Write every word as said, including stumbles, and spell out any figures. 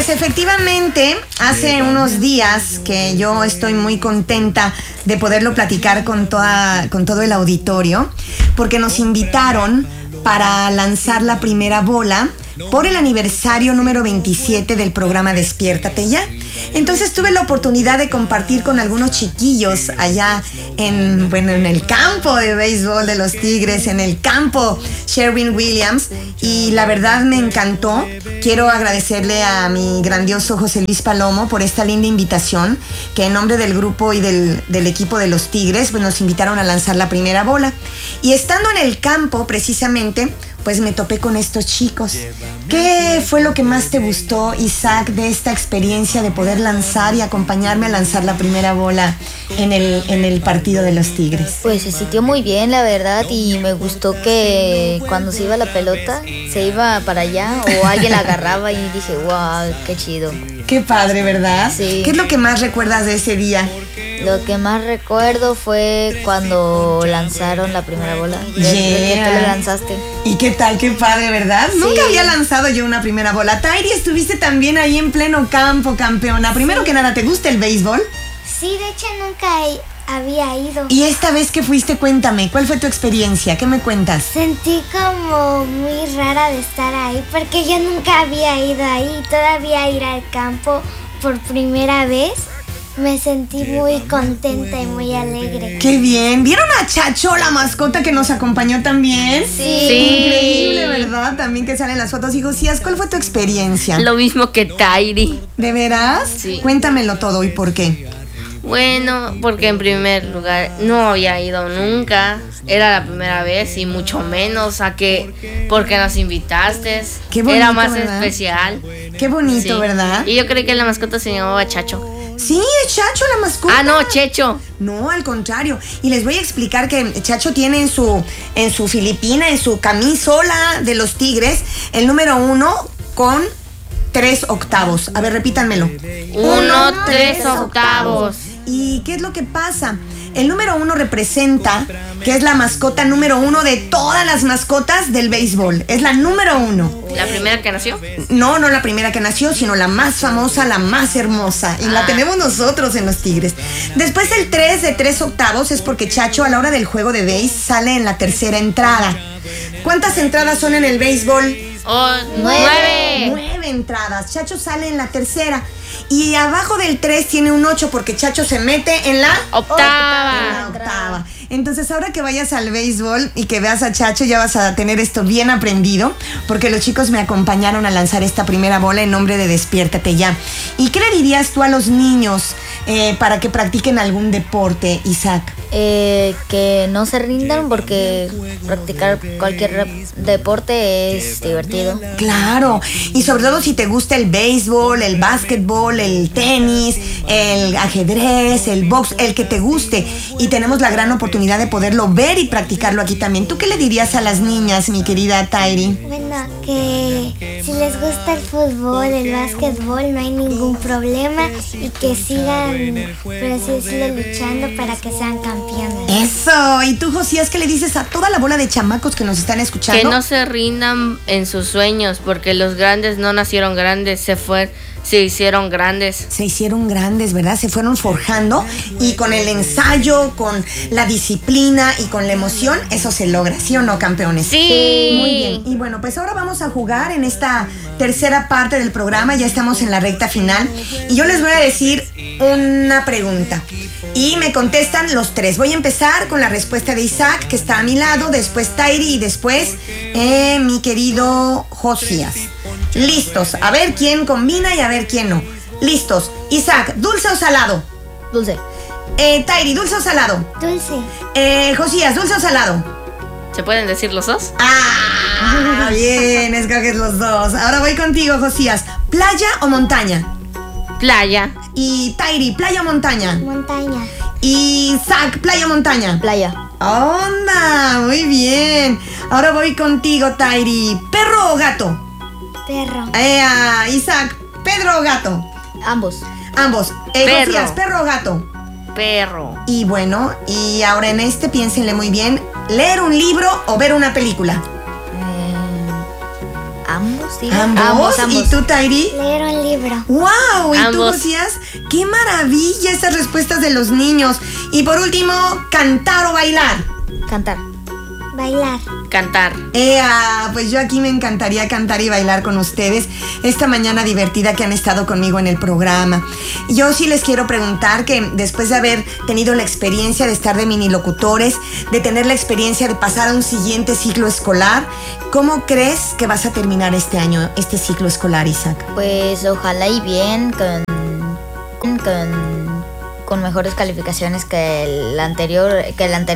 Pues efectivamente, hace unos días que yo estoy muy contenta de poderlo platicar con, toda, con todo el auditorio, porque nos invitaron para lanzar la primera bola por el aniversario número veintisiete del programa Despiértate Ya. Entonces tuve la oportunidad de compartir con algunos chiquillos allá en, bueno, en el campo de béisbol de los Tigres, en el campo Sherwin-Williams, y la verdad me encantó. Quiero agradecerle a mi grandioso José Luis Palomo por esta linda invitación, que en nombre del grupo y del, del equipo de los Tigres, pues nos invitaron a lanzar la primera bola. Y estando en el campo, precisamente, pues me topé con estos chicos. ¿Qué fue lo que más te gustó, Isaac, de esta experiencia de poder lanzar y acompañarme a lanzar la primera bola en el, en el partido de los Tigres? Pues se sintió muy bien, la verdad, y me gustó que cuando se iba la pelota, se iba para allá o alguien la agarraba y dije, wow, qué chido. Qué padre, ¿verdad? Sí. ¿Qué es lo que más recuerdas de ese día? Lo que más recuerdo fue cuando lanzaron la primera bola. Yeah. Que tú la lanzaste. ¿Y qué tal? Qué padre, ¿verdad? Sí. Nunca había lanzado yo una primera bola. Tairi, estuviste también ahí en pleno campo, campeona. Primero que nada, ¿te gusta el béisbol? Sí, de hecho nunca he, había ido. Y esta vez que fuiste, cuéntame, ¿cuál fue tu experiencia? ¿Qué me cuentas? Sentí como muy rara de estar ahí porque yo nunca había ido ahí. Todavía ir al campo por primera vez. Me sentí muy contenta y muy alegre. ¡Qué bien! ¿Vieron a Chacho, la mascota que nos acompañó también? Sí. Increíble, ¿verdad? También que salen las fotos. Y Josías, ¿cuál fue tu experiencia? Lo mismo que Tairi. ¿De veras? Sí. Cuéntamelo todo y por qué. Bueno, porque en primer lugar no había ido nunca. Era la primera vez y mucho menos a que porque nos invitaste. Qué bonito, era más ¿verdad? especial. Qué bonito, Sí. ¿verdad? Y yo creí que la mascota se llamaba Chacho. Sí, es Chacho, la mascota. Ah, no, Checho. No, al contrario. Y les voy a explicar que Chacho tiene en su, en su filipina, en su camisola de los Tigres, el número uno con tres octavos. A ver, repítanmelo. Uno, tres octavos. ¿Y qué es lo que pasa? El número uno representa que es la mascota número uno de todas las mascotas del béisbol. Es la número uno. ¿La primera que nació? No, no la primera que nació, sino la más famosa, la más hermosa. Y la tenemos nosotros en los Tigres. Después el tres de tres octavos es porque Chacho a la hora del juego de béis sale en la tercera entrada. ¿Cuántas entradas son en el béisbol? Oh, Nueve. Nueve entradas. Chacho sale en la tercera. Y abajo del tres tiene un ocho porque Chacho se mete en la Octava. en la octava. Entonces ahora que vayas al béisbol y que veas a Chacho ya vas a tener esto bien aprendido, porque los chicos me acompañaron a lanzar esta primera bola en nombre de Despiértate Ya. ¿Y qué le dirías tú a los niños eh, para que practiquen algún deporte, Isaac? Eh, que no se rindan porque practicar cualquier rep- deporte es divertido. Claro, y sobre todo si te gusta el béisbol, el básquetbol, el tenis, el ajedrez, el box, el que te guste. Y tenemos la gran oportunidad de poderlo ver y practicarlo aquí también. ¿Tú qué le dirías a las niñas, mi querida Tairi? Bueno, que si les gusta el fútbol, el básquetbol, no hay ningún problema y que sigan, por así decirlo, luchando para que sean campeones. Eso, y tú, Josías, ¿qué le dices a toda la bola de chamacos que nos están escuchando? Que no se rindan en sus sueños, porque los grandes no nacieron grandes, se fue, se hicieron grandes. Se hicieron grandes, ¿verdad? Se fueron forjando y con el ensayo, con la disciplina y con la emoción, eso se logra, ¿sí o no, campeones? Sí. Muy bien. Y bueno, pues ahora vamos a jugar en esta tercera parte del programa, ya estamos en la recta final y yo les voy a decir una pregunta y me contestan los tres. Voy a empezar con la respuesta de Isaac, que está a mi lado, después Tairi y después eh, mi querido Josías. Listos, a ver quién combina y a ver quién no. Listos. Isaac, ¿dulce o salado? Dulce. Eh, Tairi, ¿dulce o salado? Dulce. Eh, Josías, ¿dulce o salado? ¿Se pueden decir los dos? Ah, bien, escoges los dos. Ahora voy contigo, Josías. ¿Playa o montaña? Playa. Y Tairi, ¿playa o montaña? Montaña. Y Zach, ¿playa o montaña? Playa. ¡Onda! Muy bien. Ahora voy contigo, Tairi. ¿Perro o gato? Perro. Eh, ah, Isaac, ¿Pedro o gato? Ambos. Ambos. Eh, Perro. Josías, ¿perro o gato? Perro. Y bueno, y ahora en este piénsenle muy bien. ¿Leer un libro o ver una película? Eh, ambos. ambos, sí. ¿Ambos? ambos, ambos. ¿Y tú, Tairi? Leer un libro. ¡Wow! ¿Y tú, Ambos. Josías? ¡Qué maravilla esas respuestas de los niños! Y por último, ¿cantar o bailar? Cantar. Bailar. Cantar. Ea, pues yo aquí me encantaría cantar y bailar con ustedes esta mañana divertida que han estado conmigo en el programa. Yo sí les quiero preguntar que después de haber tenido la experiencia de estar de minilocutores, de tener la experiencia de pasar a un siguiente ciclo escolar, ¿cómo crees que vas a terminar este año, este ciclo escolar, Isaac? Pues ojalá y bien, con, con, con mejores calificaciones que el anterior, que el anterior.